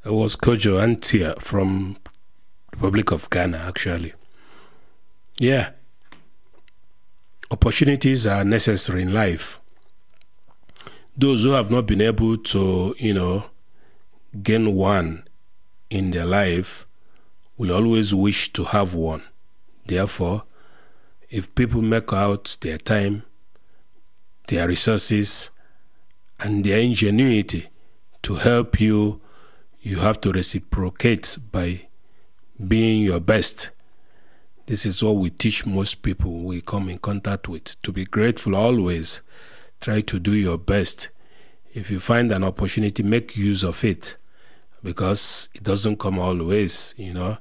I was Kojo Antia from Republic of Ghana, actually. Yeah. Opportunities are necessary in life. Those who have not been able to, gain one in their life will always wish to have one. Therefore, if people make out their time, their resources, and their ingenuity to help you, you have to reciprocate by being your best. This is what we teach most people we come in contact with, to be grateful always. Try to do your best. If you find an opportunity, make use of it, because it doesn't come always,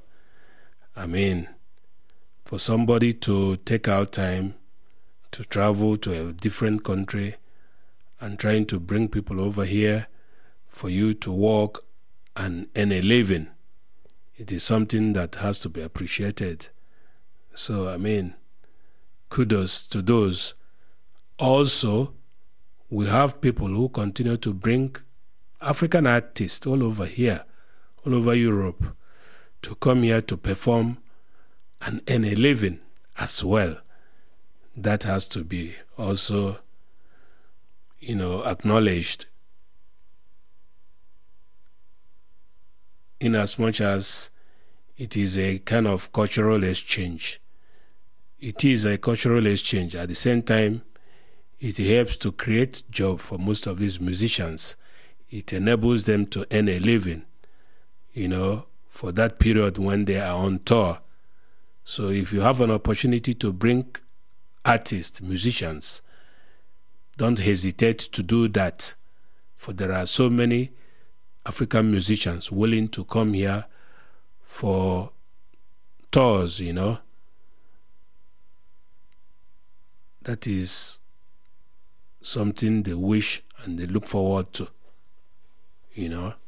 for somebody to take out time to travel to a different country and trying to bring people over here for you to work and earn a living, it is something that has to be appreciated. So, kudos to those. Also, we have people who continue to bring African artists all over here, all over Europe, to come here to perform and earn a living as well. That has to be also, acknowledged, in as much as it is a kind of cultural exchange. It is a cultural exchange. At the same time, it helps to create job for most of these musicians. It enables them to earn a living, for that period when they are on tour. So if you have an opportunity to bring artists, musicians, don't hesitate to do that. For there are so many African musicians willing to come here for tours, That is something they wish and they look forward to,